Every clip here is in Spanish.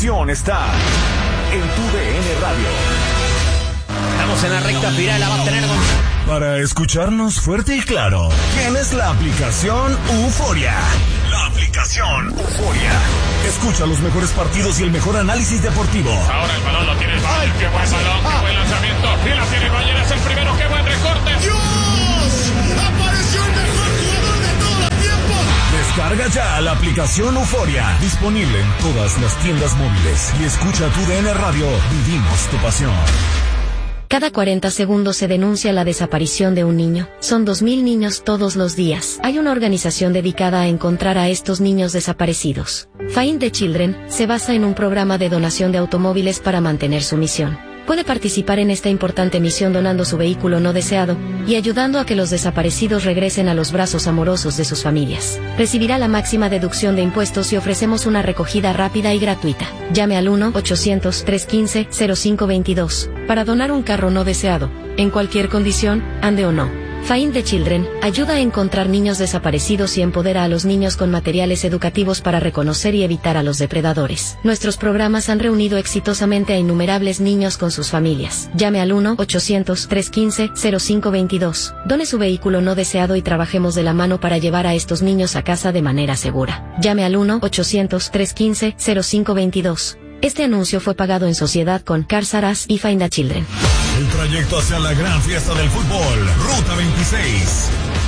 emoción está en tu DN Radio. Estamos en la recta final, la va a tener Para escucharnos fuerte y claro, tienes la aplicación Euforia. La aplicación Euforia. Escucha los mejores partidos y el mejor análisis deportivo. Ahora el balón lo tiene el Bayern. Qué buen balón, qué buen lanzamiento. Y la tiene el Bayern, es el primero. Qué buen recorte. ¡Dios! ¡Apareció el mejor jugador de todos los tiempos! Descarga ya la aplicación Euforia. Disponible en todas las tiendas móviles. Y escucha tu DN Radio. Vivimos tu pasión. Cada 40 segundos se denuncia la desaparición de un niño. Son 2.000 niños todos los días. Hay una organización dedicada a encontrar a estos niños desaparecidos. Find the Children se basa en un programa de donación de automóviles para mantener su misión. Puede participar en esta importante misión donando su vehículo no deseado y ayudando a que los desaparecidos regresen a los brazos amorosos de sus familias. Recibirá la máxima deducción de impuestos y ofrecemos una recogida rápida y gratuita. Llame al 1-800-315-0522 para donar un carro no deseado, en cualquier condición, ande o no. Find the Children ayuda a encontrar niños desaparecidos y empodera a los niños con materiales educativos para reconocer y evitar a los depredadores. Nuestros programas han reunido exitosamente a innumerables niños con sus familias. Llame al 1-800-315-0522. Done su vehículo no deseado y trabajemos de la mano para llevar a estos niños a casa de manera segura. Llame al 1-800-315-0522. Este anuncio fue pagado en sociedad con Cars R Us y Find the Children. El trayecto hacia la gran fiesta del fútbol, Ruta 26.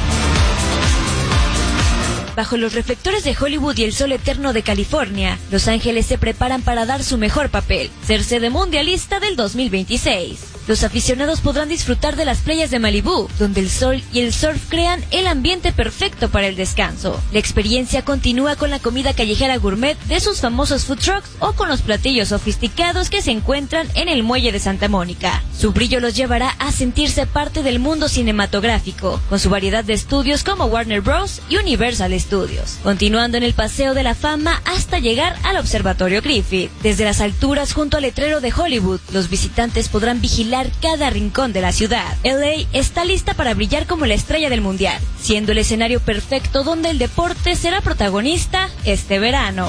Bajo los reflectores de Hollywood y el sol eterno de California, Los Ángeles se preparan para dar su mejor papel, ser sede mundialista del 2026. Los aficionados podrán disfrutar de las playas de Malibú, donde el sol y el surf crean el ambiente perfecto para el descanso. La experiencia continúa con la comida callejera gourmet de sus famosos food trucks o con los platillos sofisticados que se encuentran en el muelle de Santa Mónica. Su brillo los llevará a sentirse parte del mundo cinematográfico, con su variedad de estudios como Warner Bros. Y Universal Studios, continuando en el Paseo de la Fama hasta llegar al Observatorio Griffith. Desde las alturas junto al letrero de Hollywood, los visitantes podrán vigilar cada rincón de la ciudad. LA está lista para brillar como la estrella del mundial, siendo el escenario perfecto donde el deporte será protagonista este verano.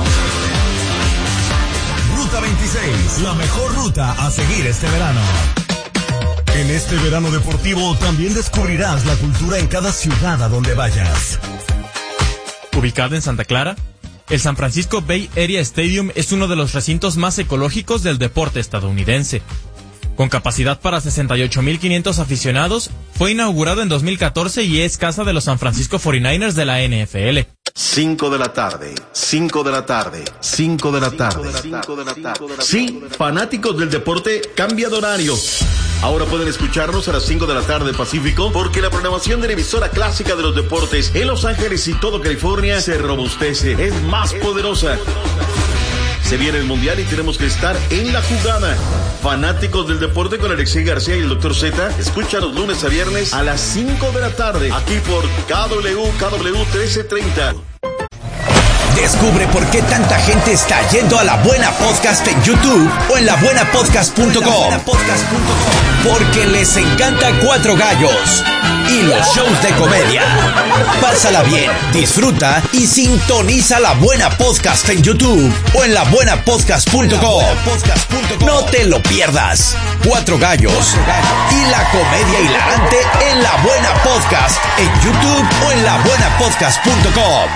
Ruta 26, la mejor ruta a seguir este verano. En este verano deportivo también descubrirás la cultura en cada ciudad a donde vayas. Ubicado en Santa Clara, el San Francisco Bay Area Stadium es uno de los recintos más ecológicos del deporte estadounidense. Con capacidad para 68,500 aficionados, fue inaugurado en 2014 y es casa de los San Francisco 49ers de la NFL. 5 de la tarde, 5 de la tarde, 5 de la tarde. Sí, fanáticos del deporte, cambia de horario. Ahora pueden escucharnos a las 5 de la tarde Pacífico, porque la programación de la emisora clásica de los deportes en Los Ángeles y todo California se robustece, es más poderosa. Se viene el Mundial y tenemos que estar en la jugada. Fanáticos del deporte con Alexei García y el Dr. Z, escucha los lunes a viernes a las 5 de la tarde, aquí por KW 1330. Descubre por qué tanta gente está yendo a La Buena Podcast en YouTube o en labuenapodcast.com. Porque les encanta Cuatro Gallos y los shows de comedia. Pásala bien, disfruta y sintoniza La Buena Podcast en YouTube o en labuenapodcast.com. No te lo pierdas. Cuatro Gallos y la comedia hilarante en La Buena Podcast en YouTube o en labuenapodcast.com.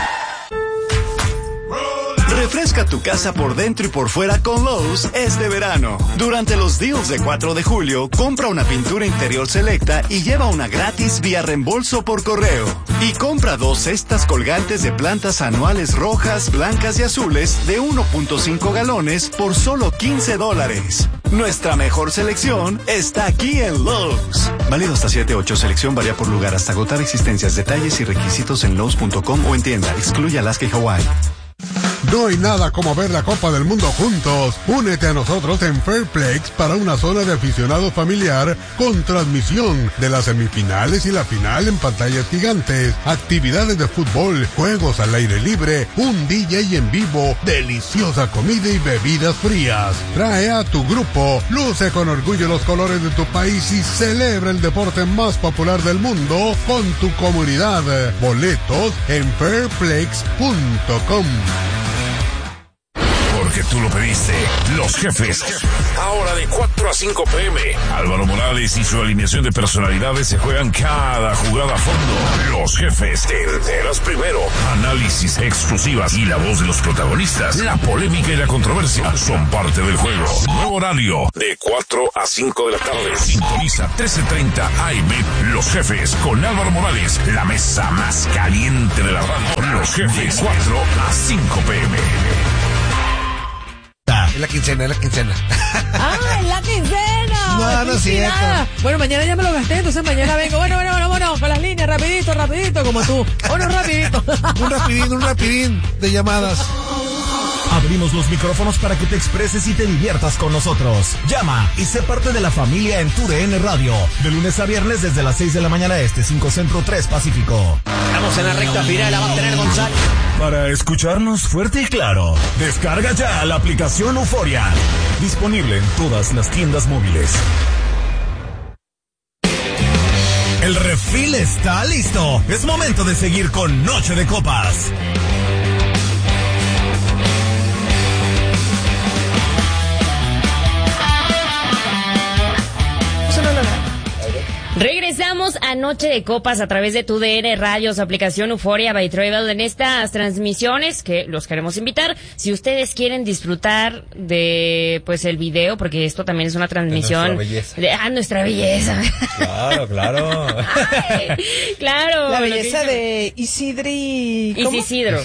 Refresca tu casa por dentro y por fuera con Lowe's este verano. Durante los deals de 4 de julio, compra una pintura interior selecta y lleva una gratis vía reembolso por correo. Y compra 2 cestas colgantes de plantas anuales rojas, blancas y azules de 1.5 galones por solo $15. Nuestra mejor selección está aquí en Lowe's. Válido hasta 7/8. Selección varía por lugar hasta agotar existencias. Detalles y requisitos en Lowe's.com o en tienda. Excluye Alaska y Hawái. No hay nada como ver la Copa del Mundo juntos. Únete a nosotros en Fairplex para una zona de aficionados familiar con transmisión de las semifinales y la final en pantallas gigantes, actividades de fútbol, juegos al aire libre, un DJ en vivo, deliciosa comida y bebidas frías. Trae a tu grupo, luce con orgullo los colores de tu país y celebra el deporte más popular del mundo con tu comunidad. Boletos en fairplex.com. Jorge porque tú lo pediste. Los Jefes. Ahora de 4 a 5 p.m. Álvaro Morales y su alineación de personalidades se juegan cada jugada a fondo. Los Jefes. Te enteras primero. Análisis exclusivas y la voz de los protagonistas. La polémica y la controversia son parte del juego. Nuevo horario de 4 a 5 de la tarde. Sintoniza 13:30 AM. Los Jefes con Álvaro Morales. La mesa más caliente de la radio. Los Jefes. 4 a 5 p.m. Es la quincena. ¡Ah, es la quincena! No, no es cierto. Bueno, mañana ya me lo gasté, entonces mañana vengo. Bueno, con las líneas, rapidito, como tú. Bueno, rapidito. Un rapidín de llamadas. Abrimos los micrófonos para que te expreses y te diviertas con nosotros. Llama y sé parte de la familia en TUDN Radio. De lunes a viernes desde las 6 de la mañana 5 Centro, 3 Pacífico. Estamos en la recta final, la va a tener Gonzalo. Para escucharnos fuerte y claro, descarga ya la aplicación Euforia. Disponible en todas las tiendas móviles. El refil está listo. Es momento de seguir con Noche de Copas. Regresamos a Noche de Copas a través de TUDN Radio, su aplicación Euforia by Travel. En estas transmisiones que los queremos invitar, si ustedes quieren disfrutar de pues el video, porque esto también es una transmisión nuestra belleza. Claro. Claro. La belleza de Isidri. Isidro.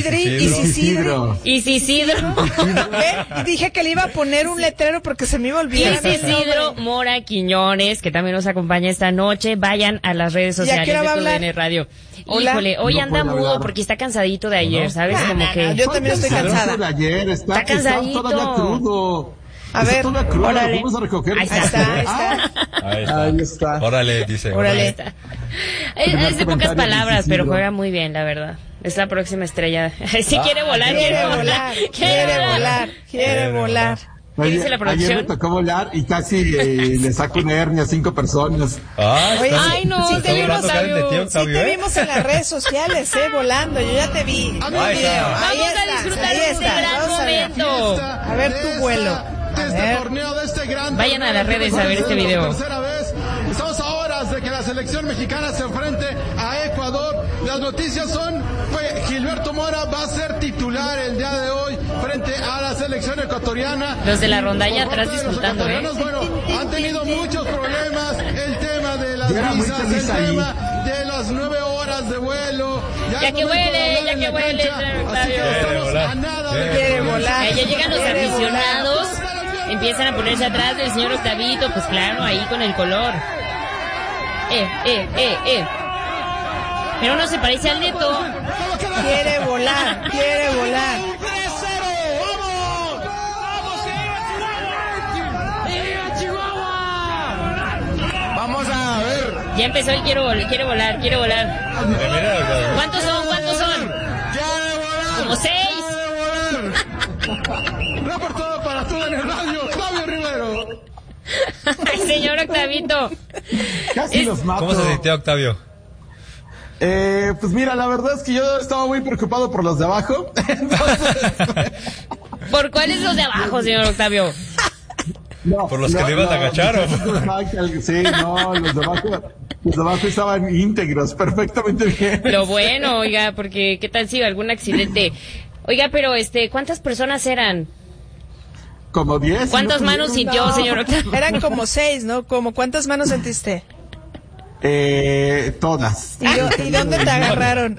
Y dije que le iba a poner un letrero porque se me iba a olvidar. Isidro Mora Quiñones, que también nos acompaña esta noche. Vayan a las redes sociales de TUDN Radio. Hola. Híjole, hoy no anda mudo hablar porque está cansadito de ayer, ¿sabes? Como que yo también estoy cansada. De ayer, está cansadito. Está todavía crudo. A ver, órale. Vamos a recoger. Ahí está. Órale, dice. Órale. Es de pocas palabras, pero juega muy bien, la verdad. Es la próxima estrella. Sí, quiere volar. Ayer me tocó volar y casi le saco una hernia a 5 personas. Ay, no, sí te vimos, sí te vimos en las redes sociales, volando. Yo ya te vi. Vamos a disfrutar de este gran momento. A ver tu vuelo. Vayan a las redes a ver este video. Estamos a horas de que la selección mexicana se enfrente a Ecuador. Las noticias son que Gilberto Mora va a ser titular el día de hoy frente a la selección ecuatoriana. Los de la rondalla atrás disfrutando, Bueno, han tenido muchos problemas. El tema de las visas, el tema de las 9 horas de vuelo. Ya que huele. Así que estamos a nada de quiere volar. Ya llegan los aficionados. Empiezan a ponerse atrás del señor Octavito, pues claro, ahí con el color. Pero no se parece al Neto. Quiere volar. Vamos a ver. Ya empezó el quiere volar. ¿Cuántos son? Como 6. Reportado para TUDN Radio, Fabio Rivero. Ay, señor Octavito. Casi los mato. ¿Cómo se sintió, Octavio? Pues mira, la verdad es que yo estaba muy preocupado por los de abajo. Entonces... ¿Por cuáles los de abajo, señor Octavio? ¿Por los que le iban a agachar o...? Sí, no, los de abajo estaban íntegros, perfectamente bien. Lo bueno, oiga, porque ¿qué tal si algún accidente? Oiga, pero ¿cuántas personas eran? Como 10. ¿Cuántas manos sintió, señor Octavio? Eran como 6, ¿no? ¿Cuántas manos sentiste? Todas. ¿Y dónde te agarraron?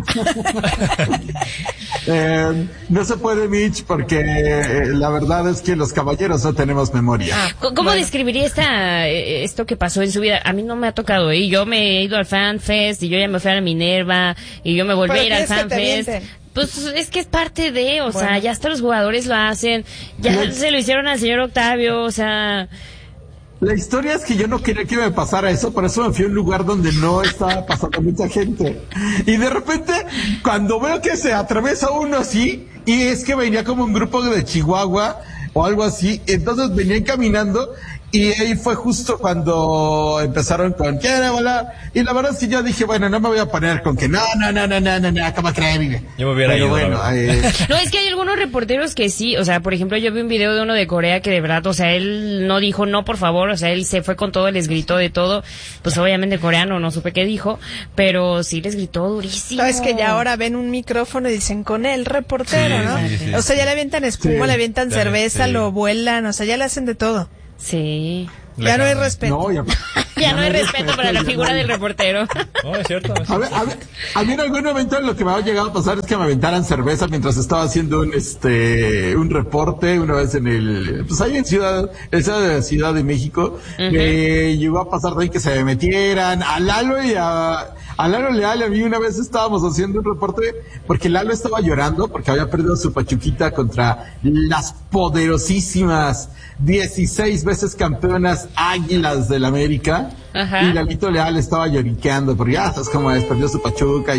No se puede, Mitch, porque la verdad es que los caballeros no tenemos memoria. ¿Cómo describiría esto que pasó en su vida? A mí no me ha tocado, ¿eh? Yo me he ido al Fan Fest y yo ya me fui a la Minerva y yo me volví a ir al Fan Fest. Pues es que es parte de, o sea, ya hasta los jugadores lo hacen, ya se lo hicieron al señor Octavio, o sea... La historia es que yo no quería que me pasara eso, por eso me fui a un lugar donde no estaba pasando mucha gente. Y de repente, cuando veo que se atraviesa uno así, y es que venía como un grupo de Chihuahua o algo así, entonces venían caminando Y ahí fue justo cuando empezaron con quiere volar. Y la verdad es que yo dije, bueno, no me voy a poner con que no, ¿cómo creen? Yo me hubiera ido. Bueno, no, es que hay algunos reporteros que sí, o sea, por ejemplo, yo vi un video de uno de Corea que de verdad, o sea, él no dijo no, por favor, o sea, él se fue con todo, les gritó de todo, pues obviamente coreano, no supe qué dijo, pero sí les gritó durísimo. No, es que ya ahora ven un micrófono y dicen con el reportero, ¿no? Sí. O sea, ya le avientan espuma, le avientan cerveza, lo vuelan, o sea, ya le hacen de todo. Sí. Ya no hay respeto. No, ya no hay respeto para la figura del reportero. No, es cierto. A mí en algún momento lo que me ha llegado a pasar es que me aventaran cerveza mientras estaba haciendo un reporte una vez pues ahí en Ciudad de México. Me llegó a pasar también que se me metieran a Lalo y a Lalo Leal. A mí una vez estábamos haciendo un reporte porque Lalo estaba llorando porque había perdido su Pachuquita contra las poderosísimas 16 veces campeonas Águilas del América. Ajá. Y Lalito Leal estaba lloriqueando porque ya sabes cómo es, perdió su Pachuca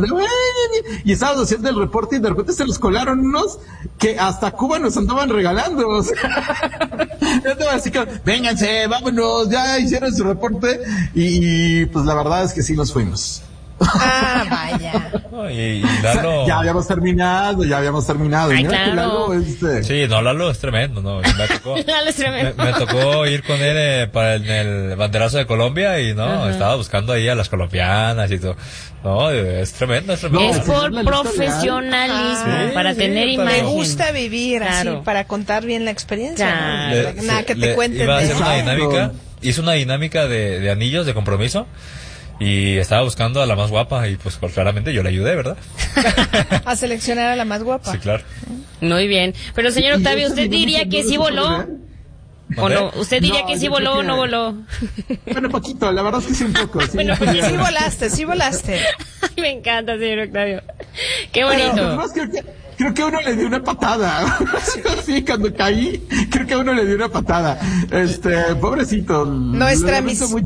y estábamos haciendo el reporte y de repente se los colaron unos que hasta Cuba nos andaban regalando. O sea, yo estaba así que vénganse, vámonos, ya hicieron su reporte y pues la verdad es que sí nos fuimos. Ah, vaya. Y Lalo... Ya habíamos terminado. Ay, claro. Lalo, Sí, no, Lalo es tremendo, ¿no? Lalo es tremendo. Me tocó ir con él para el banderazo de Colombia y no, estaba buscando ahí a las colombianas y todo. No, es tremendo. Es por profesionalismo, para tener imagen. Me gusta vivir así, para contar bien la experiencia. ¿No? Nada que te cuenten. Iba a hacer una dinámica, hizo una dinámica de anillos de compromiso. Y estaba buscando a la más guapa y pues claramente yo le ayudé, ¿verdad? A seleccionar a la más guapa. Sí, claro. Muy bien. Pero señor Octavio, ¿usted diría que sí voló? ¿O no? ¿Usted diría que sí voló o no voló? Bueno, poquito, la verdad es que sí un poco. Sí, bueno, pues sí volaste. Ay, me encanta, señor Octavio. Qué bonito. Creo que uno le dio una patada. Sí, cuando caí, creo que uno le dio una patada. Pobrecito. Nuestra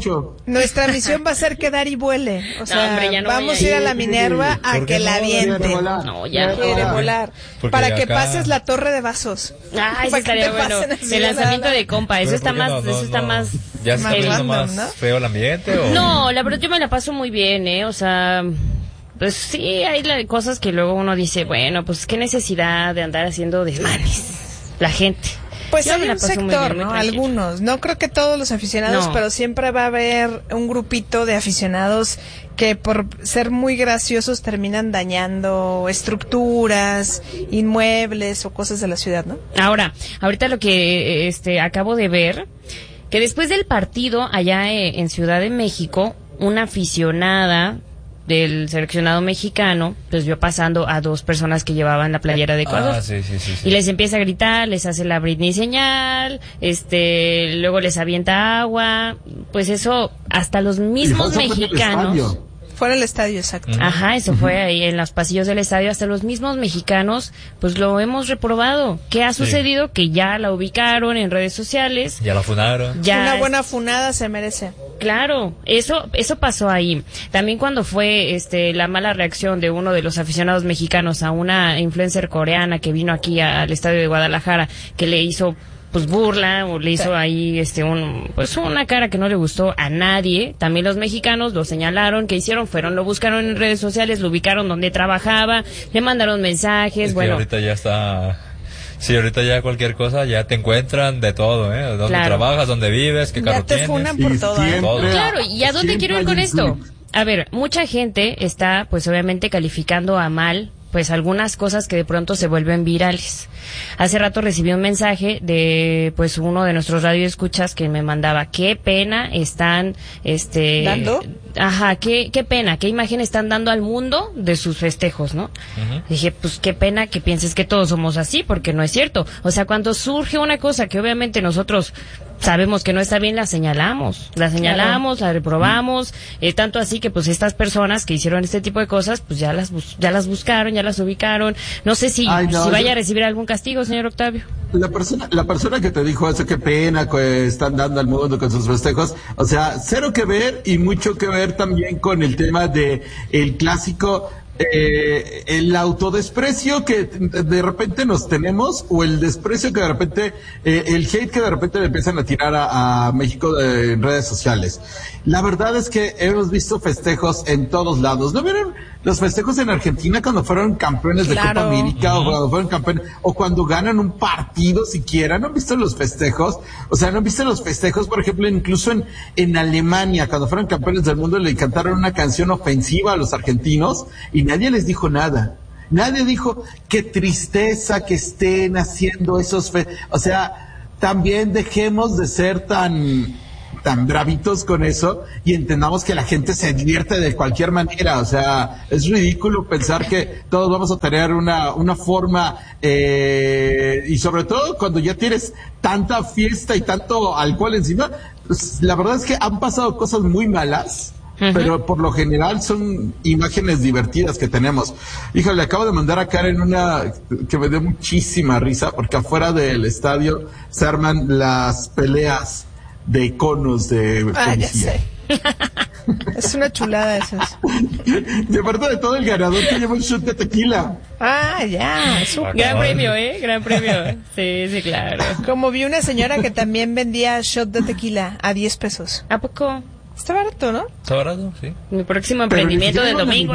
misión va a ser quedar y vuele. O sea, hombre, ya no vamos a ir a la Minerva a que la aviente. No, ya no quiere volar. Para que pases la torre de vasos. Ay, eso estaría bueno. El lanzamiento de compa. Eso está más, ¿Ya se está poniendo más feo el ambiente? ¿O? No, la verdad yo me la paso muy bien, o sea... Pues sí, hay cosas que luego uno dice, bueno, pues qué necesidad de andar haciendo desmanes la gente. Pues hay un sector, ¿no? Algunos. No creo que todos los aficionados, pero siempre va a haber un grupito de aficionados que por ser muy graciosos terminan dañando estructuras, inmuebles o cosas de la ciudad, ¿no? Ahorita lo que acabo de ver, que después del partido allá en Ciudad de México, una aficionada del seleccionado mexicano, pues vio pasando a dos personas que llevaban la playera de Ecuador. Sí. Y les empieza a gritar, les hace la Britney señal, luego les avienta agua, pues eso, hasta los mismos mexicanos. Fue en el estadio, exacto. Ajá, eso fue ahí en los pasillos del estadio. Hasta los mismos mexicanos, pues lo hemos reprobado. ¿Qué ha sucedido? Que ya la ubicaron en redes sociales. Ya la funaron. Una buena funada se merece. Claro, eso pasó ahí. También cuando fue la mala reacción de uno de los aficionados mexicanos a una influencer coreana que vino aquí al estadio de Guadalajara, que le hizo pues burla o le hizo ahí una cara que no le gustó a nadie. También los mexicanos lo señalaron. ¿Qué hicieron? Lo buscaron en redes sociales, lo ubicaron donde trabajaba, le mandaron mensajes. Es que ahorita ya está. Sí, ahorita ya cualquier cosa ya te encuentran de todo, ¿eh? Dónde trabajas, dónde vives, qué carro tienes. Ya te funan por todo. Claro, ¿y a dónde quiero ir con esto? A ver, mucha gente está pues obviamente calificando a mal pues algunas cosas que de pronto se vuelven virales. Hace rato recibí un mensaje de pues uno de nuestros radioescuchas que me mandaba, qué pena están ¿dando? Ajá, qué pena, qué imagen están dando al mundo de sus festejos, ¿no? Dije, pues qué pena que pienses que todos somos así, porque no es cierto. O sea, cuando surge una cosa que obviamente nosotros sabemos que no está bien, la señalamos, la reprobamos, tanto así que pues estas personas que hicieron este tipo de cosas, pues ya las buscaron, ya las ubicaron. No sé si vaya a recibir algún castigo, señor Octavio. La persona que te dijo eso, qué pena que están dando al mundo con sus festejos, o sea, cero que ver y mucho que ver también con el tema de el clásico el autodesprecio que de repente nos tenemos, o el desprecio que de repente, el hate que de repente le empiezan a tirar a México en redes sociales. La verdad es que hemos visto festejos en todos lados. ¿No vieron los festejos en Argentina cuando fueron campeones de Copa América, o cuando fueron campeones, o cuando ganan un partido siquiera? ¿No han visto los festejos? O sea, ¿no han visto los festejos, por ejemplo, incluso en Alemania, cuando fueron campeones del mundo, le cantaron una canción ofensiva a los argentinos y nadie les dijo nada? Nadie dijo qué tristeza que estén haciendo esos o sea, también dejemos de ser tan bravitos con eso y entendamos que la gente se divierte de cualquier manera. O sea, es ridículo pensar que todos vamos a tener una forma, y sobre todo cuando ya tienes tanta fiesta y tanto alcohol encima. Pues, la verdad es que han pasado cosas muy malas, pero por lo general son imágenes divertidas que tenemos. Híjole, acabo de mandar a Karen una que me dio muchísima risa, porque afuera del estadio se arman las peleas de conos de policía. Ya sé. Es una chulada eso. De parte de todo, el ganador que lleva un shot de tequila. Ya. Gran premio, gran premio. Sí, claro. Como vi una señora que también vendía shot de tequila a 10 pesos. ¿A poco? Está barato, ¿no? Está barato, sí. Mi próximo emprendimiento de domingo.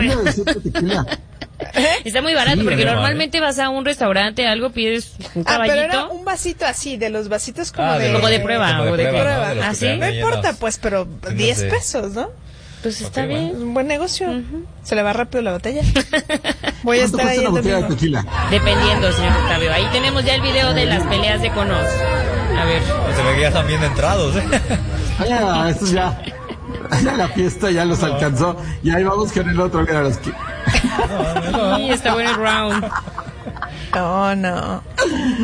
Está muy barato, porque normalmente vas a un restaurante, algo, pides un caballito. Pero era un vasito así, de los vasitos como de prueba. Como de prueba. ¿Ah, sí? No importa, pues, pero 10 pesos, ¿no? Pues está bien. Es un buen negocio. Se le va rápido la botella. Voy a estar ahí el domingo. Dependiendo, señor Octavio. Ahí tenemos ya el video de las peleas de conos. A ver. Se ve que ya están bien entrados, Esto ya la fiesta ya los alcanzó. Y ahí vamos con el otro. Mira, está bueno el round. No.